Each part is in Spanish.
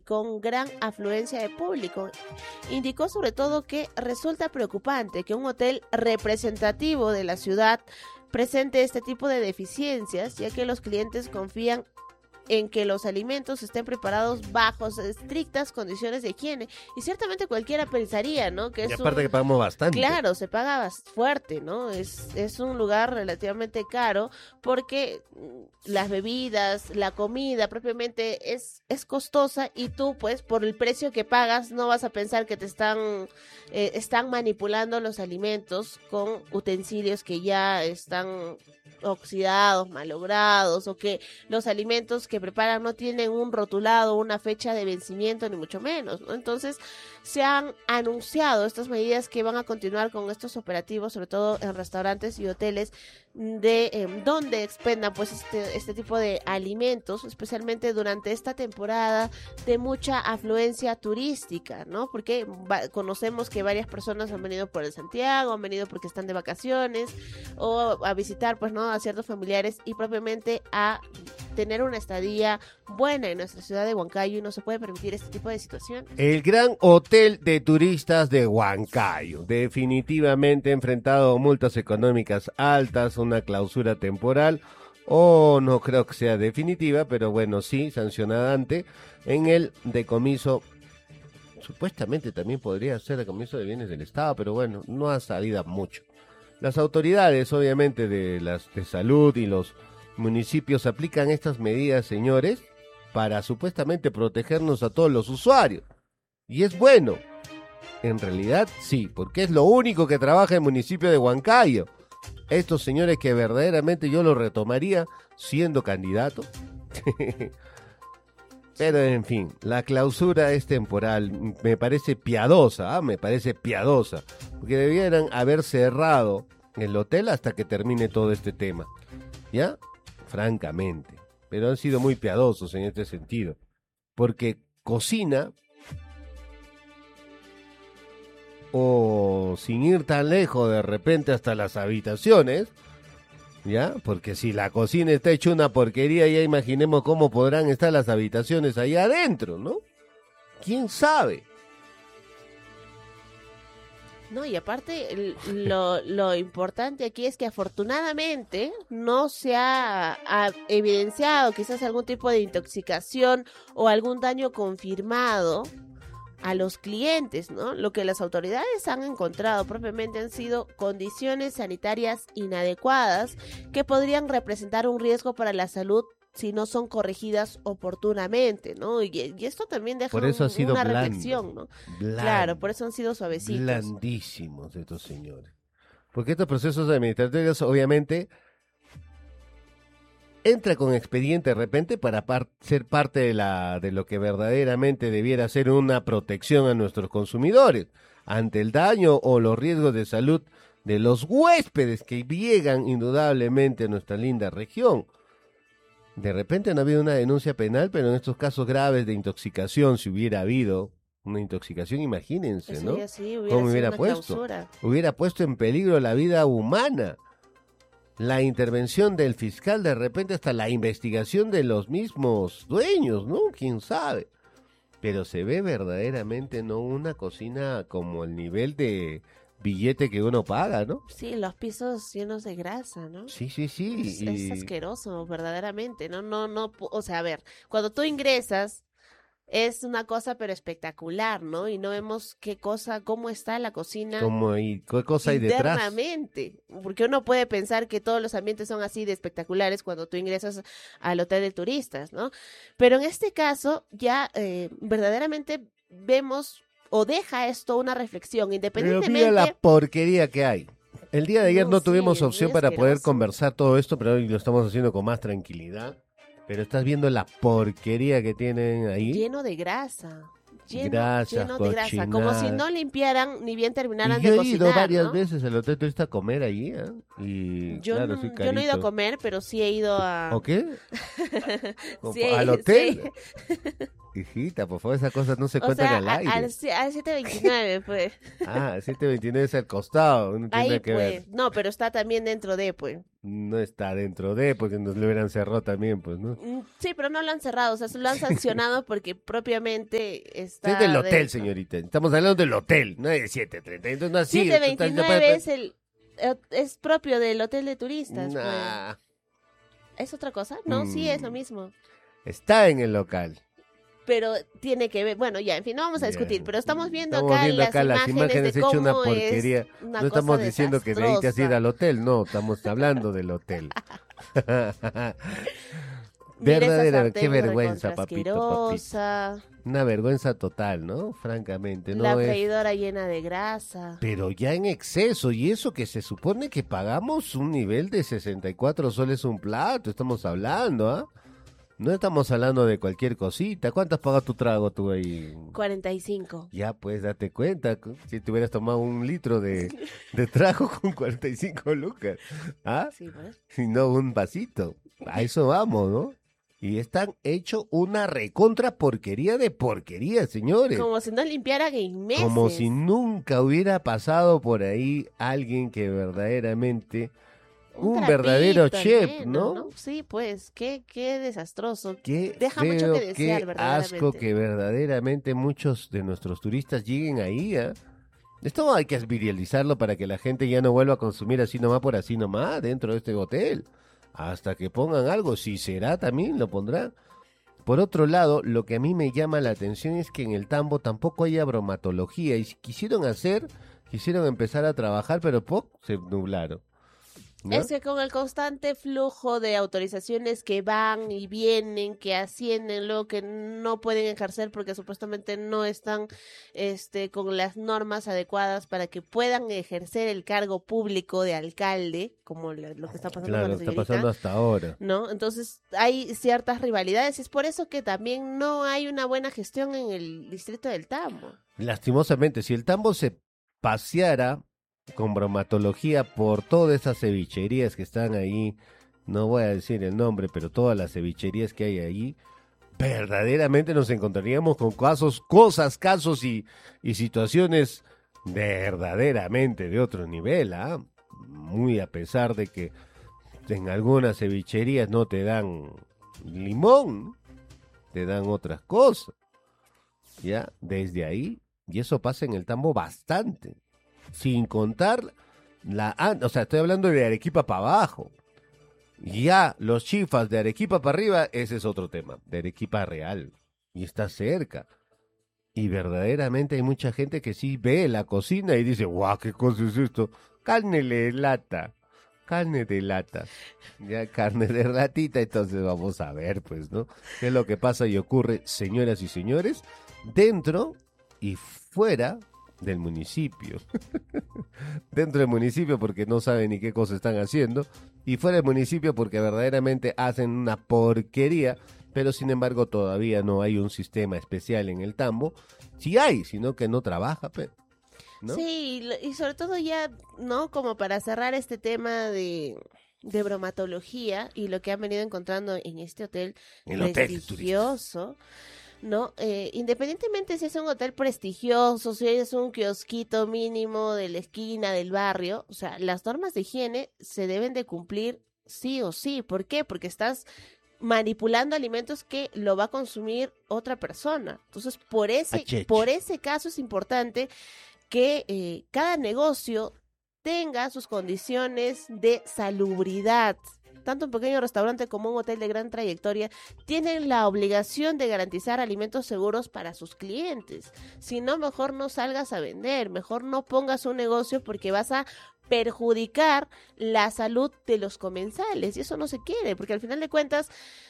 con gran afluencia de público. Indicó sobre todo que resulta preocupante que un hotel representativo de la ciudad presente este tipo de deficiencias, ya que los clientes confían en que los alimentos estén preparados bajo estrictas condiciones de higiene. Y ciertamente cualquiera pensaría, ¿no? Que y aparte que pagamos bastante. Claro, se paga fuerte, ¿no? Es un lugar relativamente caro porque las bebidas, la comida propiamente es costosa y tú, pues, por el precio que pagas, no vas a pensar que te están manipulando los alimentos con utensilios que ya están oxidados, malogrados, o que los alimentos que preparan no tienen un rotulado, una fecha de vencimiento, ni mucho menos, ¿no? Entonces, se han anunciado estas medidas que van a continuar con estos operativos, sobre todo en restaurantes y hoteles de donde expendan pues este tipo de alimentos, especialmente durante esta temporada de mucha afluencia turística, ¿no? Porque conocemos que varias personas han venido por el Santiago, han venido porque están de vacaciones o a visitar, pues, ¿no?, a ciertos familiares y propiamente a tener una estadía buena en nuestra ciudad de Huancayo, y no se puede permitir este tipo de situaciones. El gran hotel de turistas de Huancayo, definitivamente enfrentado a multas económicas altas, una clausura temporal, o no creo que sea definitiva, pero bueno, sí, sancionada en el decomiso. Supuestamente también podría ser decomiso de bienes del Estado, pero bueno, no ha salido mucho. Las autoridades, obviamente, de salud y los municipios aplican estas medidas, señores, para supuestamente protegernos a todos los usuarios. Y es bueno. En realidad, sí, porque es lo único que trabaja el municipio de Huancayo. Estos señores que verdaderamente yo los retomaría siendo candidato. Pero en fin, la clausura es temporal. Me parece piadosa, porque debieran haber cerrado el hotel hasta que termine todo este tema. ¿Ya? Francamente. Pero han sido muy piadosos en este sentido. Porque cocina, o sin ir tan lejos, de repente hasta las habitaciones, ¿ya? Porque si la cocina está hecha una porquería, ya imaginemos cómo podrán estar las habitaciones ahí adentro, ¿no? ¿Quién sabe? No, y aparte lo importante aquí es que afortunadamente no se ha evidenciado quizás algún tipo de intoxicación o algún daño confirmado a los clientes, ¿no? Lo que las autoridades han encontrado propiamente han sido condiciones sanitarias inadecuadas que podrían representar un riesgo para la salud si no son corregidas oportunamente, ¿no? Y esto también deja por eso ha sido una blando, reflexión, ¿no? Claro, por eso han sido suavecitos. Blandísimos estos señores. Porque estos procesos administrativos, obviamente, entra con expediente de repente para ser parte de lo que verdaderamente debiera ser una protección a nuestros consumidores ante el daño o los riesgos de salud de los huéspedes que llegan indudablemente a nuestra linda región. De repente no ha habido una denuncia penal, pero en estos casos graves de intoxicación, si hubiera habido una intoxicación, imagínense, eso ¿no? ya sí, ¿Cómo hubiera puesto? clausura. Hubiera puesto en peligro la vida humana. La intervención del fiscal, de repente hasta la investigación de los mismos dueños, ¿no? ¿Quién sabe? Pero se ve verdaderamente, ¿no?, una cocina como el nivel de billete que uno paga, ¿no? Sí, los pisos llenos de grasa, ¿no? Sí. Es asqueroso, verdaderamente, no, o sea, a ver, cuando tú ingresas es una cosa pero espectacular, ¿no? Y no vemos cómo está la cocina ¿Qué cosa hay detrás? internamente, porque uno puede pensar que todos los ambientes son así de espectaculares cuando tú ingresas al hotel de turistas, ¿no? Pero en este caso ya verdaderamente vemos o deja esto una reflexión, independientemente. Pero mira la porquería que hay. El día de ayer no Sí, tuvimos es opción muy para poder asqueroso. conversar todo esto, pero hoy lo estamos haciendo con más tranquilidad. Pero estás viendo la porquería que tienen ahí. Lleno de grasa. Lleno de grasa, cochinada. como si no limpiaran ni bien terminaran Y yo de he cocinar, ido varias ¿no? veces al hotel turista a comer allí, ¿eh? Y Yo, claro, no, sí, yo no he ido a carito. comer, pero sí he ido a... ¿O qué? Sí, ¿Al hotel? sí. Hijita, por favor, esas cosas no se O cuentan sea, al aire. al 729, pues. Ah, 729 es al costado, no tiene Ahí, nada que ver. pues. No, pero está también dentro de, pues. No está dentro de, porque nos lo hubieran cerrado también, pues, ¿no? Sí, pero no lo han cerrado, o sea, lo han sancionado porque propiamente Este está es del hotel, dentro. señorita. Estamos hablando del hotel, no de 730. Entonces, no así. 729 es propio del hotel de turistas, pues. Nah, ¿Es otra cosa? No, sí es lo mismo. está en el local. Pero tiene que ver, bueno, ya, en fin, no vamos a Ya. discutir, pero estamos viendo Estamos acá viendo acá las imágenes de hecho una cómo porquería. es una No cosa estamos diciendo que de ahí te has ido desastrosa. al hotel, no, estamos hablando del hotel. Mira esa Verdadera, sartén qué vergüenza, recontra papito, papito. asquerosa, Una vergüenza total, ¿no? Francamente, la no es. freidora llena de grasa. Pero ya en exceso, y eso que se supone que pagamos un nivel de 64 soles un plato, estamos hablando, ¿ah? No estamos hablando de cualquier cosita. ¿Cuántas pagas tu trago tú ahí? 45. Ya, pues, date cuenta, si te hubieras tomado un litro de trago con 45 lucas, ¿ah? Sí, pues. Y no un vasito. A eso vamos, ¿no? Y están hecho una recontra porquería de porquería, señores. Como si no limpiaran en meses. Como si nunca hubiera pasado por ahí alguien que verdaderamente, un trapito verdadero al chef, menos, ¿no? Sí, pues, qué desastroso. Qué Deja mucho feo, que desear, qué verdaderamente. asco que verdaderamente muchos de nuestros turistas lleguen ahí, ¿ah? Esto hay que viralizarlo para que la gente ya no vuelva a consumir así nomás por así nomás dentro de este hotel. Hasta que pongan algo, si será también lo pondrán. Por otro lado, lo que a mí me llama la atención es que en el tambo tampoco hay bromatología. Y si quisieron empezar a trabajar, pero se nublaron. ¿no? Es que con el constante flujo de autorizaciones que van y vienen, que ascienden, luego que no pueden ejercer porque supuestamente no están con las normas adecuadas para que puedan ejercer el cargo público de alcalde, como lo que está pasando con Claro, la está señorita, pasando hasta ahora. ¿no? Entonces hay ciertas rivalidades y es por eso que también no hay una buena gestión en el distrito del Tambo. Lastimosamente, si el tambo se paseara con bromatología por todas esas cevicherías que están ahí, no voy a decir el nombre, pero todas las cevicherías que hay ahí, verdaderamente nos encontraríamos con casos y situaciones verdaderamente de otro nivel, ¿ah? Muy a pesar de que en algunas cevicherías no te dan limón, te dan otras cosas, ¿ya? Desde ahí, y eso pasa en el tambo bastante. Sin contar o sea, estoy hablando de Arequipa para abajo. Ya los chifas de Arequipa para arriba, ese es otro tema, de Arequipa real. Y está cerca. Y verdaderamente hay mucha gente que sí ve la cocina y dice, guau, ¿qué cosa es esto? Carne de lata. Carne de lata. Ya, carne de ratita, entonces vamos a ver, pues, ¿no? ¿Qué es lo que pasa y ocurre, señoras y señores, dentro y fuera del municipio? Dentro del municipio porque no saben ni qué cosa están haciendo, y fuera del municipio porque verdaderamente hacen una porquería, pero sin embargo todavía no hay un sistema especial en el tambo. Sí hay, sino que no trabaja, ¿no? Sí, y sobre todo ya, ¿no? Como para cerrar este tema de bromatología y lo que han venido encontrando en este hotel El hotel de prestigioso, ¿no? Independientemente si es un hotel prestigioso, si es un kiosquito mínimo de la esquina del barrio, o sea, las normas de higiene se deben de cumplir sí o sí. ¿Por qué? Porque estás manipulando alimentos que lo va a consumir otra persona. Entonces, por ese caso es importante que cada negocio tenga sus condiciones de salubridad. Tanto un pequeño restaurante como un hotel de gran trayectoria tienen la obligación de garantizar alimentos seguros para sus clientes. Si no, mejor no salgas a vender, mejor no pongas un negocio porque vas a perjudicar la salud de los comensales y eso no se quiere, porque al final de cuentas,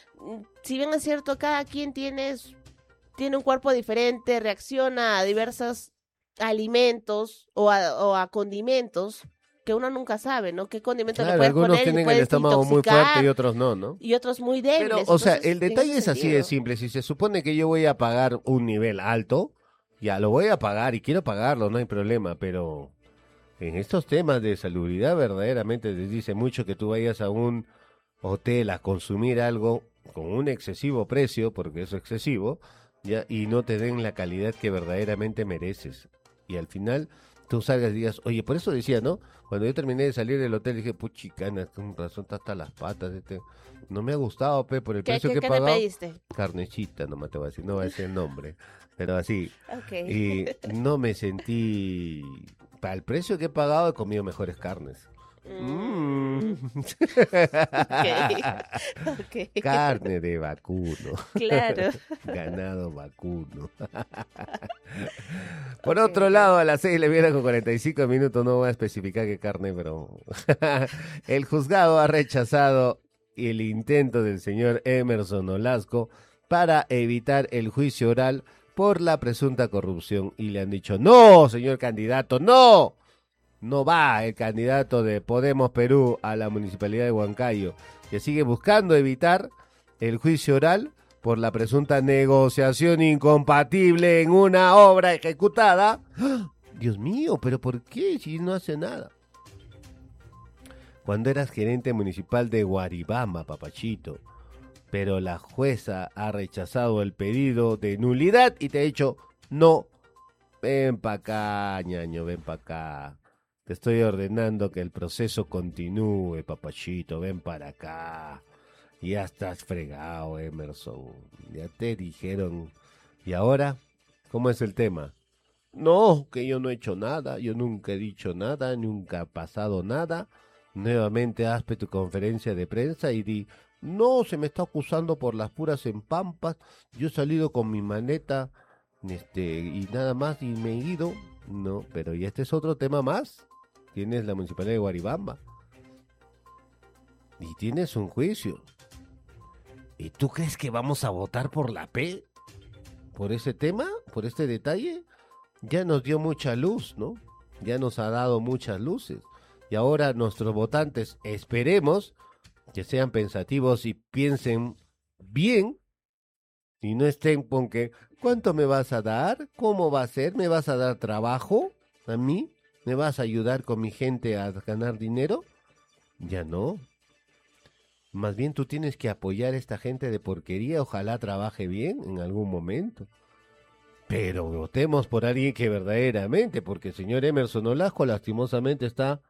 si bien es cierto, cada quien tiene un cuerpo diferente, reacciona a diversos alimentos o a condimentos que uno nunca sabe, ¿no? ¿Qué condimento le Claro, puedes algunos poner y tienen el puedes estómago muy intoxicar, fuerte y otros no, ¿no? y otros muy débiles? Pero, o sea, Entonces, el en detalle ese es así de sentido, simple. Si se supone que yo voy a pagar un nivel alto, ya lo voy a pagar y quiero pagarlo, no hay problema. Pero en estos temas de salubridad, verdaderamente les dice mucho que tú vayas a un hotel a consumir algo con un excesivo precio, porque es excesivo, ¿ya? Y no te den la calidad que verdaderamente mereces. Y al final tú salgas y digas, oye, por eso decía, ¿no? Cuando yo terminé de salir del hotel dije, puchicana, con razón está hasta las patas. No me ha gustado, por el precio que he ¿Qué te pagado. pediste? Carnecita, nomás te voy a decir, no va a decir el nombre. Pero así. Okay. Y no me sentí... Para el precio que he pagado he comido mejores carnes. Okay. Carne de vacuno. Claro. Ganado vacuno. Por otro lado, a las 6 le viene con 45 minutos, no voy a especificar qué carne, pero el juzgado ha rechazado el intento del señor Emerson Olasco para evitar el juicio oral por la presunta corrupción y le han dicho, no, señor candidato, no. No va el candidato de Podemos Perú a la municipalidad de Huancayo, que sigue buscando evitar el juicio oral por la presunta negociación incompatible en una obra ejecutada. ¡Ah! Dios mío, ¿pero por qué si no hace nada? Cuando eras gerente municipal de Guaribamba, papachito, pero la jueza ha rechazado el pedido de nulidad y te ha dicho, no, ven pa' acá, ñaño, ven pa' acá. Te estoy ordenando que el proceso continúe, papachito, ven para acá. Ya estás fregado, Emerson. Ya te dijeron. ¿Y ahora? ¿Cómo es el tema? No, que yo no he hecho nada, yo nunca he dicho nada, nunca ha pasado nada. Nuevamente hazte tu conferencia de prensa y di, no, se me está acusando por las puras en Pampas. Yo he salido con mi maneta y nada más y me he ido. No, pero y este es otro tema más. Tienes la municipalidad de Guaribamba. Y tienes un juicio. ¿Y tú crees que vamos a votar por la P? ¿Por ese tema? ¿Por este detalle? Ya nos dio mucha luz, ¿no? Ya nos ha dado muchas luces. Y ahora nuestros votantes, esperemos que sean pensativos y piensen bien. Y no estén con que, ¿cuánto me vas a dar? ¿Cómo va a ser? ¿Me vas a dar trabajo a mí? ¿Me vas a ayudar con mi gente a ganar dinero? Ya no. Más bien tú tienes que apoyar a esta gente de porquería. Ojalá trabaje bien en algún momento. Pero votemos por alguien que verdaderamente, porque el señor Emerson Olasco lastimosamente está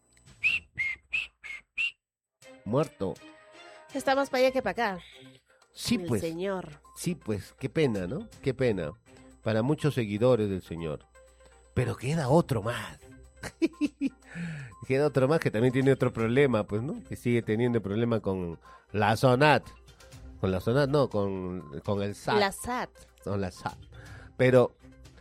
muerto. Está más para allá que para acá. Sí, el pues. señor. Sí, pues. Qué pena, ¿no? Qué pena. Para muchos seguidores del señor. Pero queda otro más. Queda otro más que también tiene otro problema, pues, ¿no? Que sigue teniendo problema con la SONAT. Con la SONAT, no, con el SAT. La SAT. Con la SAT. Pero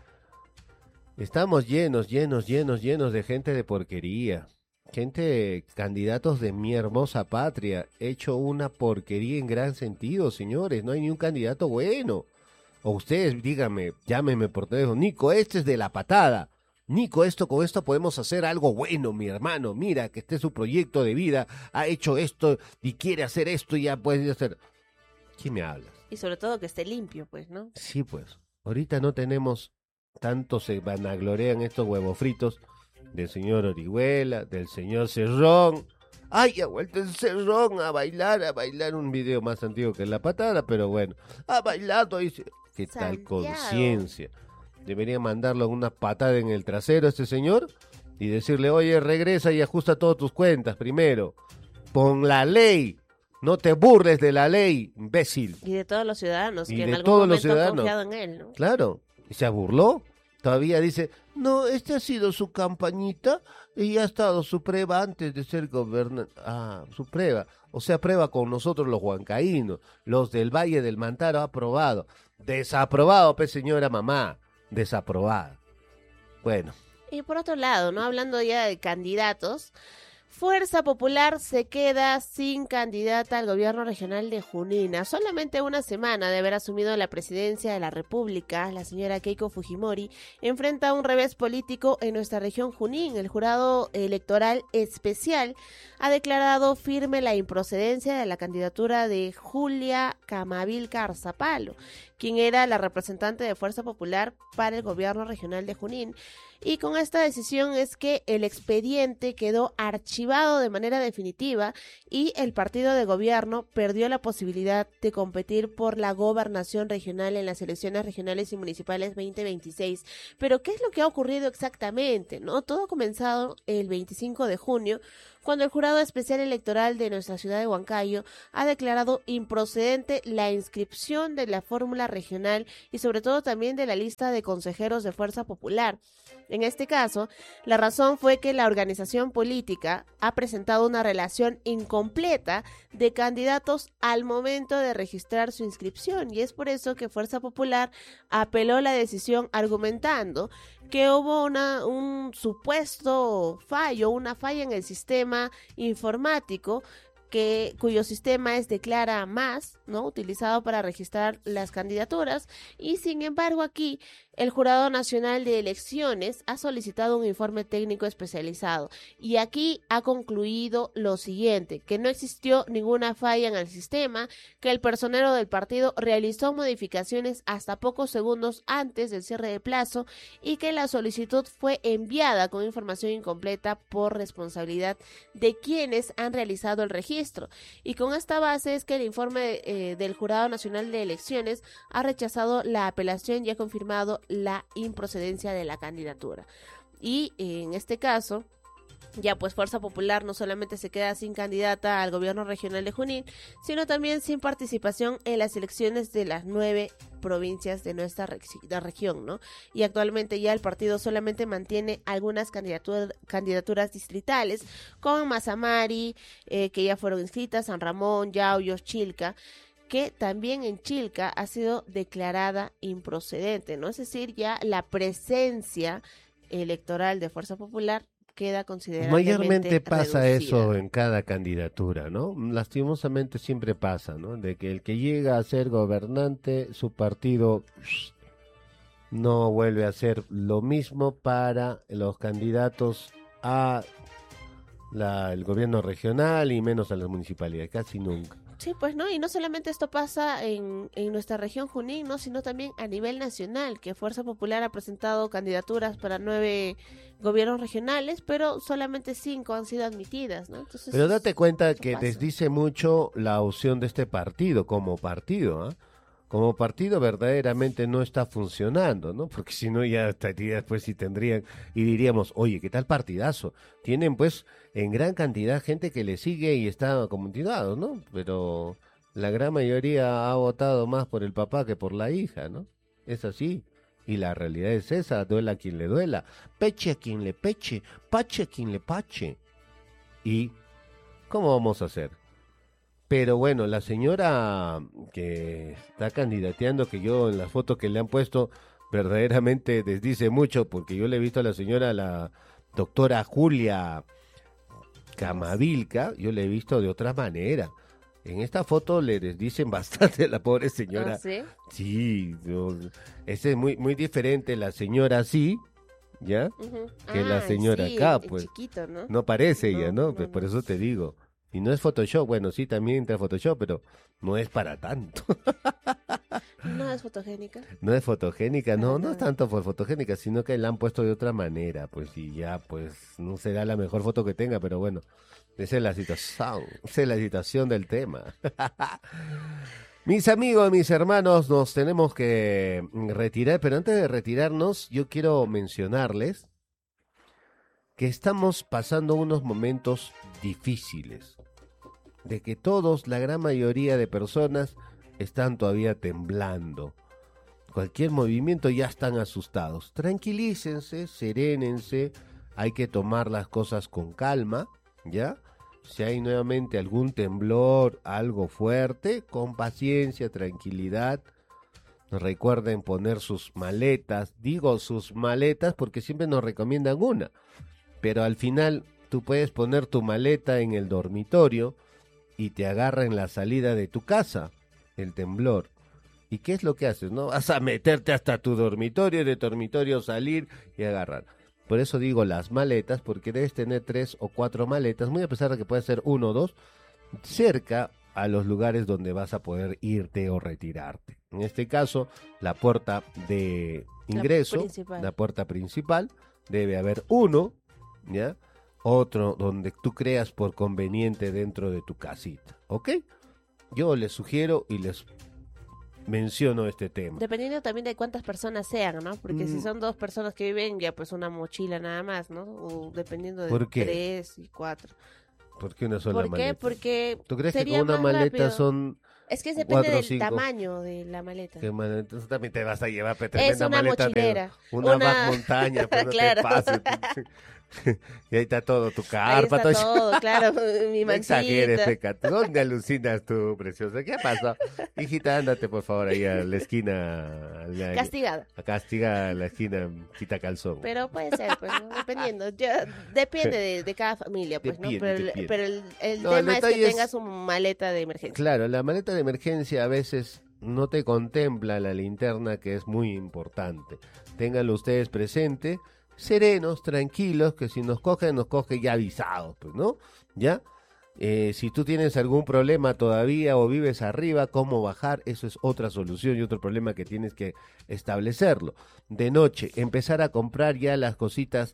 estamos llenos de gente de porquería. Gente, candidatos de mi hermosa patria. Hecho una porquería en gran sentido, señores. No hay ni un candidato bueno. O ustedes, díganme, llámenme por teléfono. Nico, este es de la patada. Nico, con esto podemos hacer algo bueno, mi hermano. Mira, que este es su proyecto de vida. Ha hecho esto y quiere hacer esto y ya puede hacer. ¿Quién me hablas? Y sobre todo que esté limpio, pues, ¿no? Sí, pues. Ahorita no tenemos, tanto se vanaglorean estos huevos fritos del señor Orihuela, del señor Cerrón. ¡Ay, ha vuelto el Cerrón a bailar un video más antiguo que la patada! Pero bueno, ha bailado, dice. ¿Qué tal Santiago. conciencia? Debería mandarlo una patada en el trasero a este señor y decirle, oye, regresa y ajusta todas tus cuentas primero. Pon la ley. No te burles de la ley, imbécil. Y de todos los ciudadanos Y que en de algún todos los momento han ciudadanos. confiado en él, ¿no? Claro, y se burló. Todavía dice, no, esta ha sido su campañita y ha estado su prueba antes de ser gobernante. Ah, su prueba. O sea, prueba con nosotros los huancaínos, los del Valle del Mantaro, aprobado. Desaprobado, señora mamá, desaprobado. Bueno. Y por otro lado, ¿no? Hablando ya de candidatos, Fuerza Popular se queda sin candidata al gobierno regional de Junín. A solamente una semana de haber asumido la presidencia de la República, la señora Keiko Fujimori enfrenta un revés político en nuestra región Junín. El jurado electoral especial ha declarado firme la improcedencia de la candidatura de Julia Camavilca Arzapalo, quien era la representante de Fuerza Popular para el gobierno regional de Junín. Y con esta decisión es que el expediente quedó archivado de manera definitiva y el partido de gobierno perdió la posibilidad de competir por la gobernación regional en las elecciones regionales y municipales 2026. Pero ¿qué es lo que ha ocurrido exactamente? ¿No? Todo ha comenzado el 25 de junio, cuando el Jurado Especial Electoral de nuestra ciudad de Huancayo ha declarado improcedente la inscripción de la fórmula regional y sobre todo también de la lista de consejeros de Fuerza Popular. En este caso, la razón fue que la organización política ha presentado una relación incompleta de candidatos al momento de registrar su inscripción, y es por eso que Fuerza Popular apeló la decisión argumentando que hubo un supuesto fallo, una falla en el sistema informático cuyo sistema es Declara Más, ¿no? Utilizado para registrar las candidaturas, y sin embargo aquí el Jurado Nacional de Elecciones ha solicitado un informe técnico especializado y aquí ha concluido lo siguiente: que no existió ninguna falla en el sistema, que el personero del partido realizó modificaciones hasta pocos segundos antes del cierre de plazo y que la solicitud fue enviada con información incompleta por responsabilidad de quienes han realizado el registro. Y con esta base es que el informe del Jurado Nacional de Elecciones ha rechazado la apelación y ha confirmado la improcedencia de la candidatura. Y en este caso, ya pues Fuerza Popular no solamente se queda sin candidata al gobierno regional de Junín, sino también sin participación en las elecciones de las 9 provincias de nuestra región, ¿no? Y actualmente ya el partido solamente mantiene algunas candidaturas distritales, como Mazamari, que ya fueron inscritas, San Ramón, Yauyos, Chilca, que también en Chilca ha sido declarada improcedente, ¿no? Es decir, ya la presencia electoral de Fuerza Popular queda considerablemente Mayormente pasa reducida. eso en cada candidatura, ¿no? Lastimosamente siempre pasa, ¿no? De que el que llega a ser gobernante, su partido no vuelve a hacer lo mismo para los candidatos a el gobierno regional y menos a las municipalidades, casi nunca. Sí, pues no, y no solamente esto pasa en nuestra región Junín, ¿no? Sino también a nivel nacional, que Fuerza Popular ha presentado candidaturas para 9 gobiernos regionales, pero solamente 5 han sido admitidas, ¿no? Entonces, pero date cuenta que pasa. desdice mucho la opción de este partido como partido, ¿ah? Como partido verdaderamente no está funcionando, ¿no? Porque si no ya estaría después sí tendrían y diríamos, oye, ¿qué tal partidazo? Tienen pues en gran cantidad gente que le sigue y está continuado, ¿no? Pero la gran mayoría ha votado más por el papá que por la hija, ¿no? Es así. Y la realidad es esa, duela a quien le duela, peche a quien le peche, pache a quien le pache. ¿Y cómo vamos a hacer? Pero bueno, la señora que está candidateando, que yo en las fotos que le han puesto verdaderamente desdice mucho, porque yo le he visto a la señora, la doctora Julia Camavilca, yo le he visto de otra manera. En esta foto le desdicen bastante a la pobre señora. ¿Ah, sí? Sí, ese es muy diferente la señora así, ¿ya? Uh-huh. Que la señora sí, acá, el pues. chiquito, ¿no? No parece ella, ¿no? No, Pues no. por eso te digo. Y no es Photoshop, bueno, sí, también entra Photoshop, pero no es para tanto. No es fotogénica. No es fotogénica, Para no es nada. tanto por fotogénica, sino que la han puesto de otra manera, pues, y ya, pues, no será la mejor foto que tenga, pero bueno, esa es la situación del tema. Mis amigos, mis hermanos, nos tenemos que retirar, pero antes de retirarnos, yo quiero mencionarles que estamos pasando unos momentos difíciles, de que todos, la gran mayoría de personas, están todavía temblando. Cualquier movimiento ya están asustados. Tranquilícense, serénense, hay que tomar las cosas con calma, ¿ya? Si hay nuevamente algún temblor, algo fuerte, con paciencia, tranquilidad. Recuerden poner sus maletas, digo sus maletas porque siempre nos recomiendan una, pero al final tú puedes poner tu maleta en el dormitorio y te agarra en la salida de tu casa el temblor. ¿Y qué es lo que haces? No vas a meterte hasta tu dormitorio, de dormitorio salir y agarrar. Por eso digo las maletas, porque debes tener 3 o 4 maletas, muy a pesar de que puede ser 1 o 2, cerca a los lugares donde vas a poder irte o retirarte. En este caso, la puerta de ingreso, la puerta principal, debe haber uno, ¿ya? Otro donde tú creas por conveniente dentro de tu casita, ¿ok? Yo les sugiero y les menciono este tema. Dependiendo también de cuántas personas sean, ¿no? Porque si son 2 personas que viven, ya pues una mochila nada más, ¿no? O dependiendo de 3 y 4. ¿Por qué una sola maleta? ¿Por qué? Porque ¿tú crees que con una maleta rápido son... Es que depende del tamaño de la maleta. ¿Qué maleta? Entonces también te vas a llevar tremenda una maleta. Mochilera. Una back montaña, pero claro. no te pases. Y ahí está todo, tu carpa. Ahí está todo, claro, mi no manchita. exageres, Peca. ¿Dónde alucinas tú, preciosa? ¿Qué pasó? Hijita, ándate por favor ahí a la esquina. Castigada. Castiga a la esquina, quita calzón. Pero puede ser, pues, ¿no? Dependiendo. Depende de cada familia, pues, ¿no? Pero el tema es que tengas una maleta de emergencia. Claro, la maleta de emergencia a veces no te contempla la linterna, que es muy importante. Ténganlo ustedes presente. Serenos, tranquilos, que si nos coge ya avisados, pues, ¿no? ¿Ya? Si tú tienes algún problema todavía o vives arriba, ¿cómo bajar? Eso es otra solución y otro problema que tienes que establecerlo. De noche, empezar a comprar ya las cositas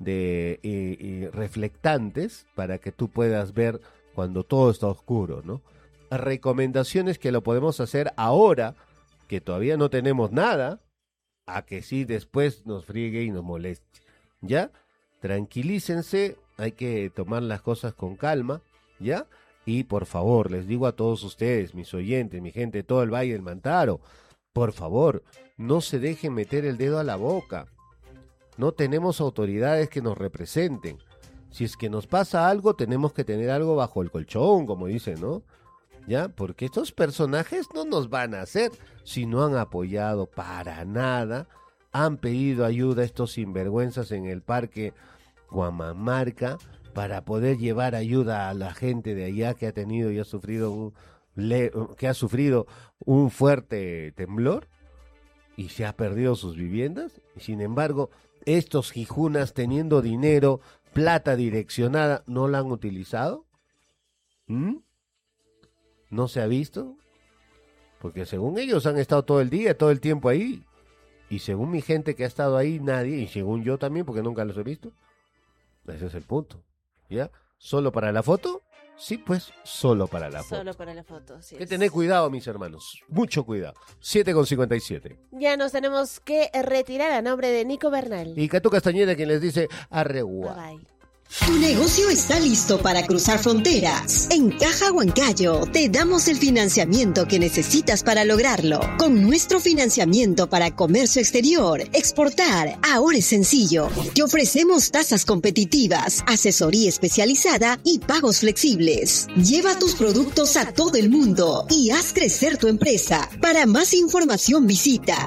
de reflectantes para que tú puedas ver cuando todo está oscuro, ¿no? Recomendaciones que lo podemos hacer ahora, que todavía no tenemos nada, a que sí después nos friegue y nos moleste, ¿ya? Tranquilícense, hay que tomar las cosas con calma, ¿ya? Y por favor, les digo a todos ustedes, mis oyentes, mi gente de todo el Valle del Mantaro, por favor, no se dejen meter el dedo a la boca. No tenemos autoridades que nos representen. Si es que nos pasa algo, tenemos que tener algo bajo el colchón, como dicen, ¿no? ¿Ya? Porque estos personajes no nos van a hacer si no han apoyado para nada, han pedido ayuda a estos sinvergüenzas en el parque Guamamarca para poder llevar ayuda a la gente de allá que ha tenido y ha sufrido un fuerte temblor y se ha perdido sus viviendas. Y sin embargo, estos jijunas teniendo dinero, plata direccionada, ¿no la han utilizado? ¿No se ha visto? Porque según ellos han estado todo el día, todo el tiempo ahí. Y según mi gente que ha estado ahí, nadie. Y según yo también, porque nunca los he visto. Ese es el punto. ¿Ya? ¿Solo para la foto? Sí, pues, solo para la foto. Solo para la foto, sí. Que tener cuidado, mis hermanos. Mucho cuidado. 7:57. Ya nos tenemos que retirar a nombre de Nico Bernal. Y Catu Castañeda, quien les dice arregua. Bye bye. Tu negocio está listo para cruzar fronteras. En Caja Huancayo te damos el financiamiento que necesitas para lograrlo. Con nuestro financiamiento para comercio exterior, exportar, ahora es sencillo. Te ofrecemos tasas competitivas, asesoría especializada y pagos flexibles. Lleva tus productos a todo el mundo y haz crecer tu empresa. Para más información visita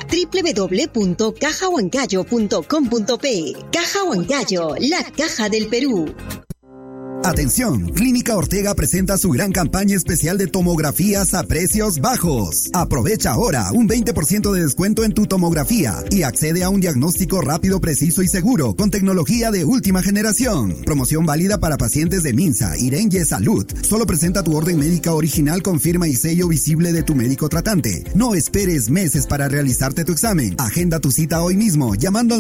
www.cajahuancayo.com.pe. Caja Huancayo, la caja del Perú. Atención, Clínica Ortega presenta su gran campaña especial de tomografías a precios bajos. Aprovecha ahora un 20% de descuento en tu tomografía y accede a un diagnóstico rápido, preciso y seguro con tecnología de última generación. Promoción válida para pacientes de Minsa, Irenye Salud. Solo presenta tu orden médica original con firma y sello visible de tu médico tratante. No esperes meses para realizarte tu examen. Agenda tu cita hoy mismo llamando al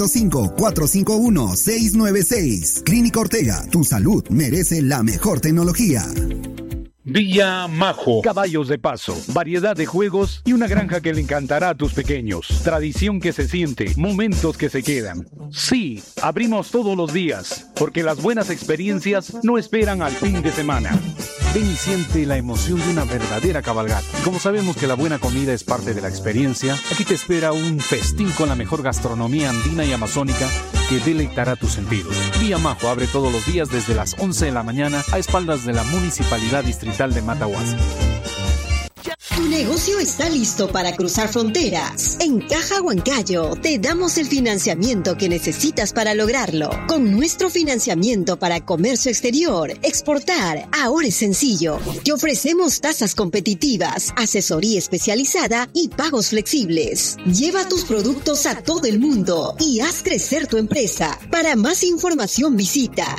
905-451-696. Clínica Ortega, tu salud merece la mejor tecnología. Villa Majo, caballos de paso, variedad de juegos y una granja que le encantará a tus pequeños. Tradición que se siente, momentos que se quedan. Sí, abrimos todos los días, porque las buenas experiencias no esperan al fin de semana. Ven y siente la emoción de una verdadera cabalgata. Como sabemos que la buena comida es parte de la experiencia, aquí te espera un festín con la mejor gastronomía andina y amazónica que deleitará tus sentidos. Villa Majo abre todos los días desde las 11 de la mañana a espaldas de la Municipalidad Distrital de Matahuasi. Tu negocio está listo para cruzar fronteras. En Caja Huancayo te damos el financiamiento que necesitas para lograrlo. Con nuestro financiamiento para comercio exterior, exportar, ahora es sencillo. Te ofrecemos tasas competitivas, asesoría especializada y pagos flexibles. Lleva tus productos a todo el mundo y haz crecer tu empresa. Para más información visita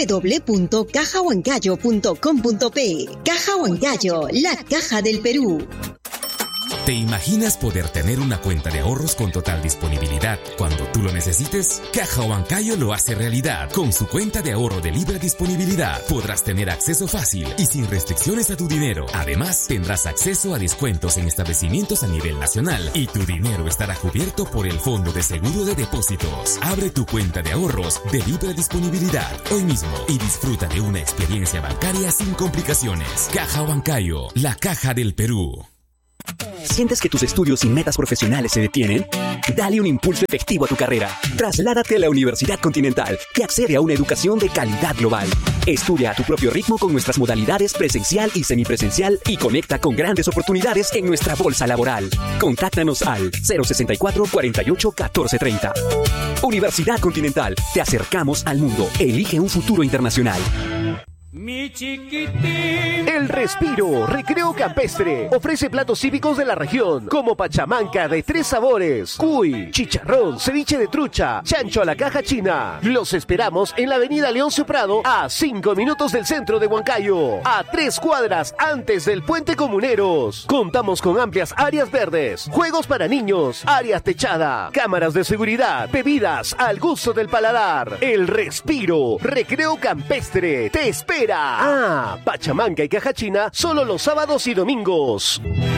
www.cajahuancayo.com.pe. Caja Huancayo, la caja del Perú. ¿Te imaginas poder tener una cuenta de ahorros con total disponibilidad cuando tú lo necesites? Caja Huancayo lo hace realidad. Con su cuenta de ahorro de libre disponibilidad podrás tener acceso fácil y sin restricciones a tu dinero. Además, tendrás acceso a descuentos en establecimientos a nivel nacional y tu dinero estará cubierto por el Fondo de Seguro de Depósitos. Abre tu cuenta de ahorros de libre disponibilidad hoy mismo y disfruta de una experiencia bancaria sin complicaciones. Caja Huancayo, la caja del Perú. ¿Sientes que tus estudios y metas profesionales se detienen? Dale un impulso efectivo a tu carrera. Trasládate a la Universidad Continental y accede a una educación de calidad global. Estudia a tu propio ritmo con nuestras modalidades presencial y semipresencial y conecta con grandes oportunidades en nuestra bolsa laboral. Contáctanos al 064 48 14 30. Universidad Continental. Te acercamos al mundo. Elige un futuro internacional. Mi chiquitín. El Respiro, recreo campestre, ofrece platos típicos de la región, como pachamanca de 3 sabores, cuy, chicharrón, ceviche de trucha, chancho a la caja china. Los esperamos en la avenida Leoncio Prado, a 5 minutos del centro de Huancayo, a 3 cuadras antes del Puente Comuneros. Contamos con amplias áreas verdes, juegos para niños, áreas techada, cámaras de seguridad, bebidas al gusto del paladar. El Respiro, recreo campestre, te espera. Pachamanca y caja china solo los sábados y domingos.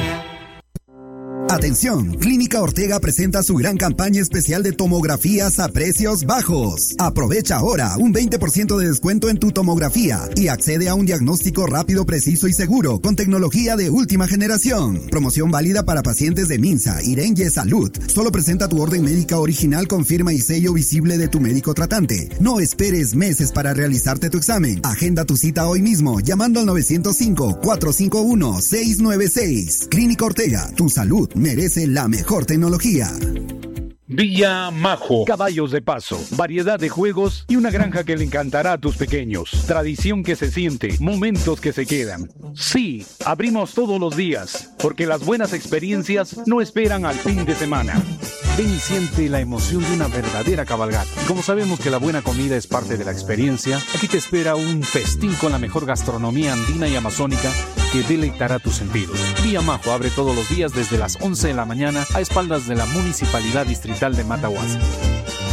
Atención, Clínica Ortega presenta su gran campaña especial de tomografías a precios bajos. Aprovecha ahora un 20% de descuento en tu tomografía y accede a un diagnóstico rápido, preciso y seguro con tecnología de última generación. Promoción válida para pacientes de Minsa, Irenye Salud. Solo presenta tu orden médica original con firma y sello visible de tu médico tratante. No esperes meses para realizarte tu examen. Agenda tu cita hoy mismo llamando al 905-451-696. Clínica Ortega, tu salud merece la mejor tecnología. Villa Majo, caballos de paso, variedad de juegos y una granja que le encantará a tus pequeños. Tradición que se siente, momentos que se quedan. Sí, abrimos todos los días, porque las buenas experiencias no esperan al fin de semana. Ven y siente la emoción de una verdadera cabalgata. Y como sabemos que la buena comida es parte de la experiencia, aquí te espera un festín con la mejor gastronomía andina y amazónica que deleitará tus sentidos. Villa Majo abre todos los días desde las 11 de la mañana a espaldas de la Municipalidad Distrital de Matahuasi.